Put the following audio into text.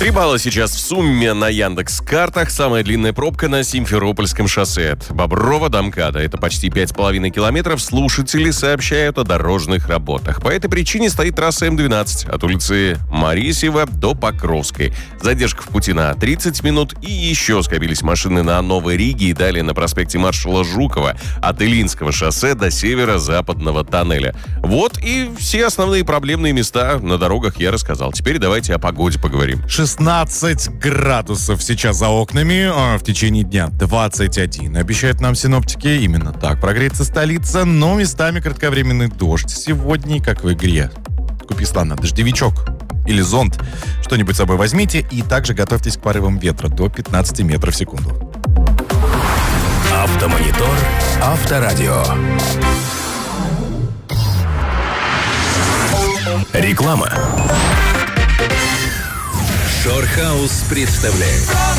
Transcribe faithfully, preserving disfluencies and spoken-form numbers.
Три балла сейчас в сумме на Яндекс.Картах. Самая длинная пробка на Симферопольском шоссе от Боброва до МКАДа. Это почти пять с половиной километров. Слушатели сообщают о дорожных работах. По этой причине стоит трасса М двенадцать от улицы Марисьева до Покровской. Задержка в пути на тридцать минут. И еще скопились машины на Новой Риге и далее на проспекте маршала Жукова от Илинского шоссе до северо-западного тоннеля. Вот и все основные проблемные места на дорогах я рассказал. Теперь давайте о погоде поговорим. шестнадцать градусов сейчас за окнами, а в течение дня двадцать один. Обещают нам синоптики, именно так прогреется столица, но местами кратковременный дождь. Сегодня, как в игре «Купи слона», дождевичок или зонт, что-нибудь с собой возьмите и также готовьтесь к порывам ветра до пятнадцать метров в секунду. Автомонитор, Авторадио. Реклама. Шорхаус представляет